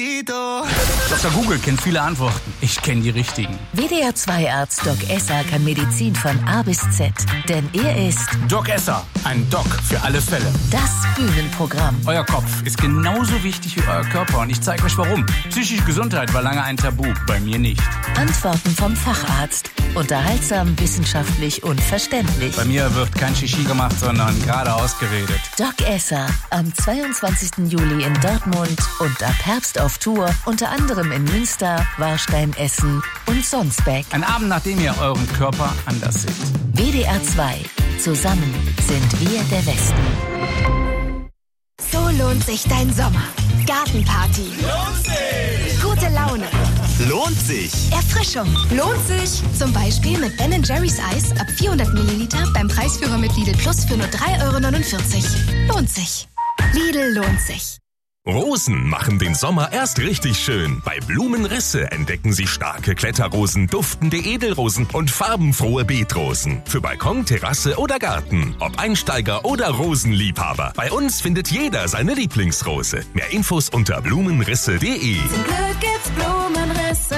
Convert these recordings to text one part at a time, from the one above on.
Dr. Google kennt viele Antworten. Ich kenne die richtigen. WDR 2-Arzt Doc Esser kann Medizin von A bis Z. Denn er ist Doc Esser, ein Doc für alle Fälle. das Bühnenprogramm. Euer Kopf ist genauso wichtig wie euer Körper und ich zeige euch warum. Psychische Gesundheit war lange ein Tabu, bei mir nicht. Antworten vom Facharzt. Unterhaltsam, wissenschaftlich und verständlich. Bei mir wird kein Shishi gemacht, sondern geradeaus geredet. Doc Esser am 22. Juli in Dortmund und ab Herbst auf Tour, unter anderem in Münster, Warstein, Essen und Sonsbeck. Ein Abend, nachdem ihr euren Körper anders seht. WDR 2. Zusammen sind wir der Westen. So lohnt sich dein Sommer. Gartenparty. Lohnt sich! Gute Laune. Lohnt sich! Erfrischung. Lohnt sich. Zum Beispiel mit Ben & Jerry's Eis ab 400 Milliliter beim Preisführer mit Lidl Plus für nur 3,49 €. Lohnt sich. Lidl lohnt sich. Rosen machen den Sommer erst richtig schön. Bei Blumenrisse entdecken Sie starke Kletterrosen, duftende Edelrosen und farbenfrohe Beetrosen. Für Balkon, Terrasse oder Garten. Ob Einsteiger oder Rosenliebhaber. Bei uns findet jeder seine Lieblingsrose. Mehr Infos unter blumenrisse.de. Zum Glück gibt's Blumenrisse.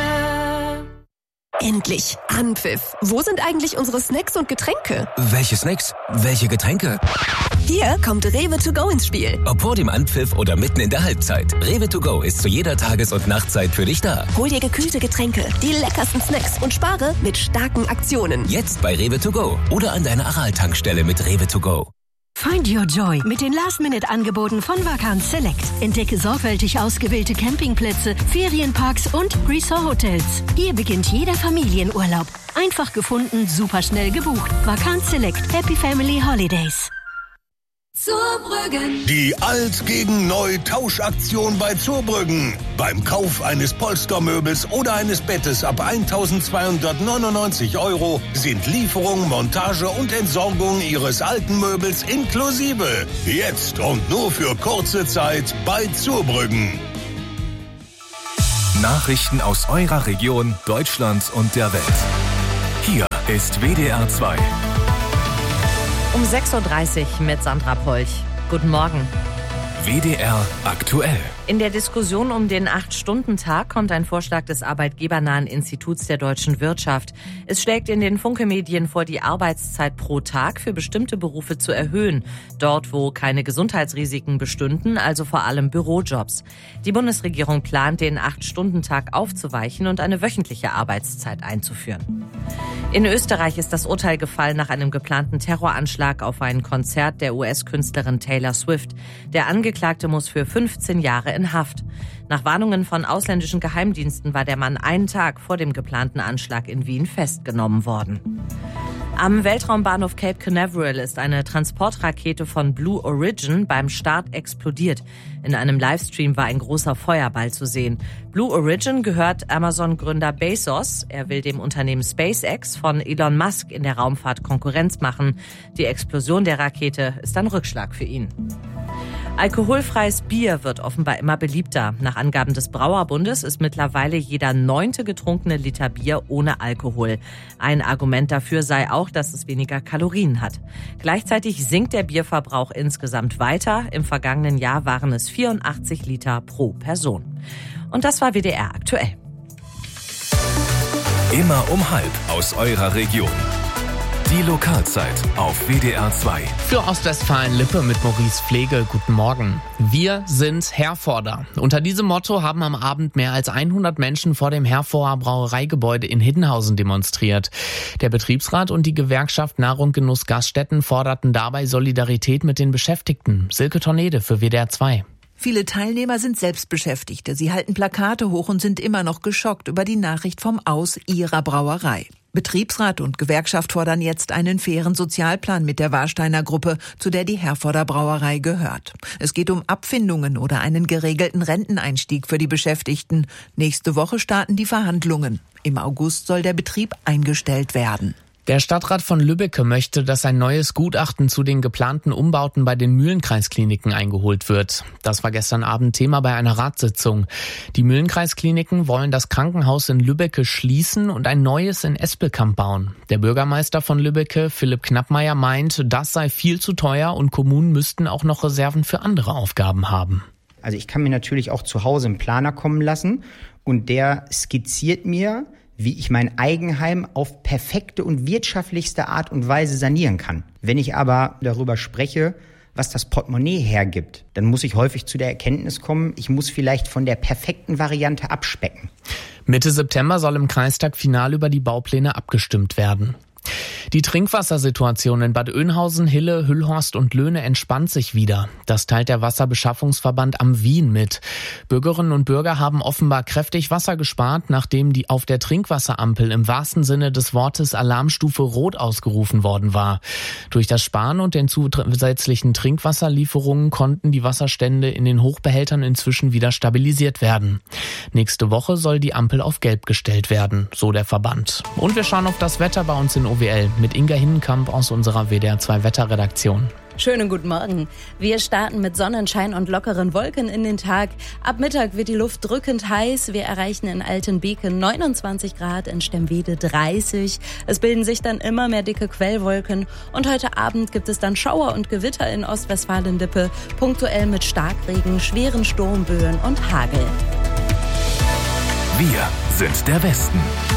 Endlich Anpfiff. Wo sind eigentlich unsere Snacks und Getränke? Welche Snacks? Welche Getränke? Hier kommt Rewe to go ins Spiel. Ob vor dem Anpfiff oder mitten in der Halbzeit. Rewe to go ist zu jeder Tages- und Nachtzeit für dich da. Hol dir gekühlte Getränke, die leckersten Snacks und spare mit starken Aktionen. Jetzt bei Rewe to go oder an deiner Aral-Tankstelle mit Rewe to go. Find your joy mit den Last-Minute-Angeboten von Vacanz Select. Entdecke sorgfältig ausgewählte Campingplätze, Ferienparks und Resort-Hotels. Hier beginnt jeder Familienurlaub. Einfach gefunden, superschnell gebucht. Vacanz Select. Happy Family Holidays. Zurbrüggen. Die Alt gegen Neu Tauschaktion bei Zurbrüggen. Beim Kauf eines Polstermöbels oder eines Bettes ab 1.299 € sind Lieferung, Montage und Entsorgung Ihres alten Möbels inklusive. Jetzt und nur für kurze Zeit bei Zurbrüggen. Nachrichten aus eurer Region, Deutschlands und der Welt. Hier ist WDR 2. Um 6.30 Uhr mit Sandra Polch. Guten Morgen. WDR aktuell. In der Diskussion um den 8-Stunden-Tag kommt ein Vorschlag des Arbeitgebernahen Instituts der deutschen Wirtschaft. Es schlägt in den Funke-Medien vor, die Arbeitszeit pro Tag für bestimmte Berufe zu erhöhen. Dort, wo keine Gesundheitsrisiken bestünden, also vor allem Bürojobs. Die Bundesregierung plant, den 8-Stunden-Tag aufzuweichen und eine wöchentliche Arbeitszeit einzuführen. In Österreich ist das Urteil gefallen nach einem geplanten Terroranschlag auf ein Konzert der US-Künstlerin Taylor Swift. Der Angeklagte muss für 15 Jahre in Haft. Nach Warnungen von ausländischen Geheimdiensten war der Mann einen Tag vor dem geplanten Anschlag in Wien festgenommen worden. Am Weltraumbahnhof Cape Canaveral ist eine Transportrakete von Blue Origin beim Start explodiert. In einem Livestream war ein großer Feuerball zu sehen. Blue Origin gehört Amazon-Gründer Bezos. Er will dem Unternehmen SpaceX von Elon Musk in der Raumfahrt Konkurrenz machen. Die Explosion der Rakete ist ein Rückschlag für ihn. Alkoholfreies Bier wird offenbar immer beliebter. Nach Angaben des Brauerbundes ist mittlerweile jeder 9. getrunkene Liter Bier ohne Alkohol. Ein Argument dafür sei auch, dass es weniger Kalorien hat. Gleichzeitig sinkt der Bierverbrauch insgesamt weiter. Im vergangenen Jahr waren es 84 Liter pro Person. Und das war WDR aktuell. Immer um 12 aus eurer Region. Die Lokalzeit auf WDR 2. Für Ostwestfalen-Lippe mit Maurice Pflege, guten Morgen. Wir sind Herforder. Unter diesem Motto haben am Abend mehr als 100 Menschen vor dem Herforder Brauereigebäude in Hiddenhausen demonstriert. Der Betriebsrat und die Gewerkschaft Nahrung Genuss Gaststätten forderten dabei Solidarität mit den Beschäftigten. Silke Tornede für WDR 2. Viele Teilnehmer sind Selbstbeschäftigte. Sie halten Plakate hoch und sind immer noch geschockt über die Nachricht vom Aus ihrer Brauerei. Betriebsrat und Gewerkschaft fordern jetzt einen fairen Sozialplan mit der Warsteiner Gruppe, zu der die Herforder Brauerei gehört. Es geht um Abfindungen oder einen geregelten Renteneinstieg für die Beschäftigten. Nächste Woche starten die Verhandlungen. Im August soll der Betrieb eingestellt werden. Der Stadtrat von Lübbecke möchte, dass ein neues Gutachten zu den geplanten Umbauten bei den Mühlenkreiskliniken eingeholt wird. Das war gestern Abend Thema bei einer Ratssitzung. Die Mühlenkreiskliniken wollen das Krankenhaus in Lübbecke schließen und ein neues in Espelkamp bauen. Der Bürgermeister von Lübbecke, Philipp Knappmeier, meint, das sei viel zu teuer und Kommunen müssten auch noch Reserven für andere Aufgaben haben. Also ich kann mir natürlich auch zu Hause einen Planer kommen lassen und der skizziert mir, wie ich mein Eigenheim auf perfekte und wirtschaftlichste Art und Weise sanieren kann. Wenn ich aber darüber spreche, was das Portemonnaie hergibt, dann muss ich häufig zu der Erkenntnis kommen, ich muss vielleicht von der perfekten Variante abspecken. Mitte September soll im Kreistag final über die Baupläne abgestimmt werden. Die Trinkwassersituation in Bad Oeynhausen, Hille, Hüllhorst und Löhne entspannt sich wieder. Das teilt der Wasserbeschaffungsverband am Wien mit. Bürgerinnen und Bürger haben offenbar kräftig Wasser gespart, nachdem die auf der Trinkwasserampel im wahrsten Sinne des Wortes Alarmstufe Rot ausgerufen worden war. Durch das Sparen und den zusätzlichen Trinkwasserlieferungen konnten die Wasserstände in den Hochbehältern inzwischen wieder stabilisiert werden. Nächste Woche soll die Ampel auf Gelb gestellt werden, so der Verband. Und wir schauen auf das Wetter bei uns in OWL mit Inga Hinnenkamp aus unserer WDR 2 Wetterredaktion. Schönen guten Morgen. Wir starten mit Sonnenschein und lockeren Wolken in den Tag. Ab Mittag wird die Luft drückend heiß. Wir erreichen in Altenbeke 29 Grad, in Stemwede 30. Es bilden sich dann immer mehr dicke Quellwolken. Und heute Abend gibt es dann Schauer und Gewitter in Ostwestfalen-Lippe, punktuell mit Starkregen, schweren Sturmböen und Hagel. Wir sind der Westen.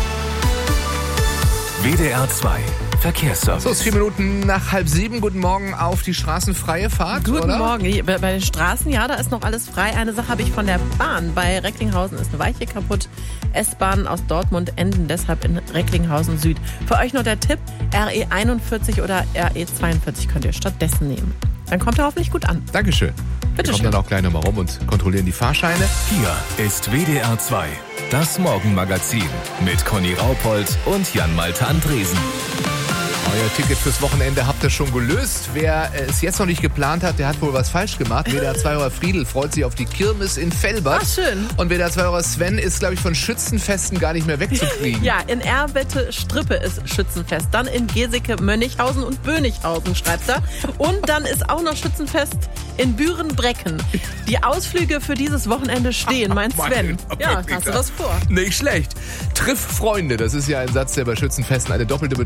WDR 2 Verkehrsservice. So, es ist 4 Minuten nach 6:30. Guten Morgen auf die straßenfreie Fahrt, Guten oder? Morgen. Bei den Straßen, ja, da ist noch alles frei. Eine Sache habe ich von der Bahn. Bei Recklinghausen ist eine Weiche kaputt. S-Bahnen aus Dortmund enden deshalb in Recklinghausen Süd. Für euch noch der Tipp, RE 41 oder RE 42 könnt ihr stattdessen nehmen. Dann kommt er hoffentlich gut an. Dankeschön. Bitte Wir kommen schön. dann auch gleich nochmal rum und kontrollieren die Fahrscheine. Hier ist WDR 2, das Morgenmagazin mit Conny Raupold und Jan-Malte Andresen. Euer Ticket fürs Wochenende habt ihr schon gelöst. Wer es jetzt noch nicht geplant hat, der hat wohl was falsch gemacht. WDR 2 Friedel freut sich auf die Kirmes in Velbert. Ach, schön. Und WDR 2 Sven ist, glaube ich, von Schützenfesten gar nicht mehr wegzukriegen. Ja, in Erbette-Strippe ist Schützenfest. Dann in Geseke, Mönnichhausen und Bönichhausen, schreibt er. Und dann ist auch noch Schützenfest in Büren-Brecken. Die Ausflüge für dieses Wochenende stehen, mein Sven. Ja, hast du was vor? Nicht schlecht. Triff Freunde, das ist ja ein Satz, der bei Schützenfesten eine doppelte Bedeutung